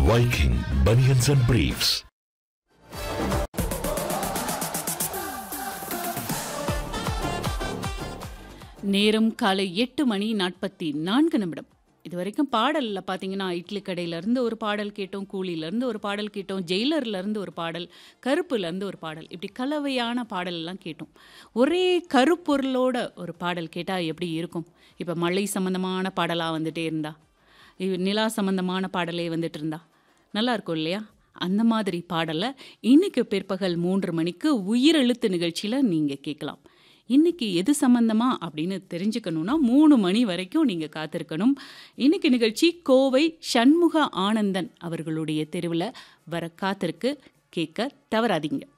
Viking Bunions and Briefs. நேரம் காலை 8:44 இதுவரைக்கும் பாடலில் பார்த்தீங்கன்னா இட்லி கடையிலேருந்து ஒரு பாடல் கேட்டோம், கூலியிலேருந்து ஒரு பாடல் கேட்டோம், ஜெயிலர்லேருந்து ஒரு பாடல், கருப்புலேருந்து ஒரு பாடல், இப்படி கலவையான பாடலெல்லாம் கேட்டோம். ஒரே கருப்பொருளோட ஒரு பாடல் கேட்டால் எப்படி இருக்கும்? இப்போ மழை சம்மந்தமான பாடலாக வந்துட்டே இருந்தா, நிலா சம்மந்தமான பாடலே வந்துட்டு இருந்தா நல்லா இருக்கும் இல்லையா? அந்த மாதிரி பாடலை இன்னைக்கு பிற்பகல் 3 மணிக்கு உயிரெழுத்து நிகழ்ச்சியில் நீங்கள் கேட்கலாம். இன்னைக்கு எது சம்பந்தமா அப்படின்னு தெரிஞ்சுக்கணும்னா 3 மணி வரைக்கும் நீங்கள் காத்திருக்கணும். இன்னைக்கு நிகழ்ச்சி கோவை சண்முக ஆனந்தன் அவர்களுடைய தெருவில் வர காத்திருக்கு. கேட்க தவறாதீங்க.